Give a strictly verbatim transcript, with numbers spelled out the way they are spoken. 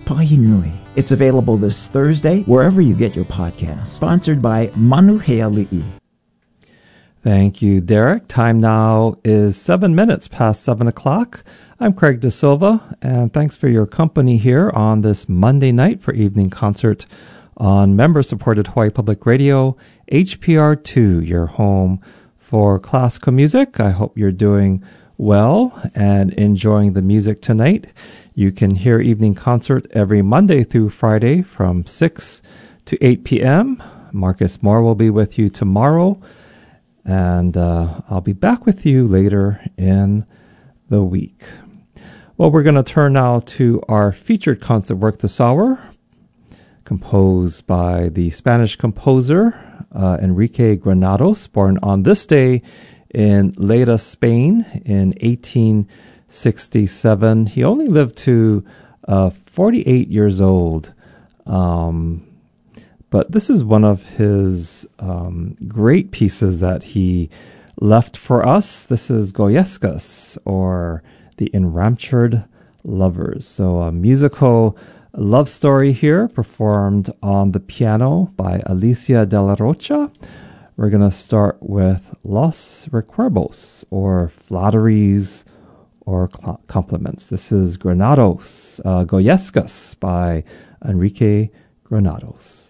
Pahinui. It's available this Thursday wherever you get your podcasts. Sponsored by Manuheali'i. Thank you, Derek. Time now is seven minutes past seven o'clock. I'm Craig De Silva, and thanks for your company here on this Monday night for Evening Concert on member-supported Hawaii Public Radio, H P R two, your home for classical music. I hope you're doing well and enjoying the music tonight. You can hear Evening Concert every Monday through Friday from six to eight p.m. Marcus Moore will be with you tomorrow, and uh, I'll be back with you later in the week. Well, we're going to turn now to our featured concert work this hour, composed by the Spanish composer uh, Enrique Granados, born on this day in Lleida, Spain in eighteen sixty-seven. He only lived to uh, forty-eight years old, um, but this is one of his um, great pieces that he left for us. This is Goyescas, or The Enraptured Lovers. So a musical love story here, performed on the piano by Alicia de la Rocha. We're going to start with Los Recuerdos, or Flatteries or cl- Compliments. This is Granados, uh, Goyescas by Enrique Granados.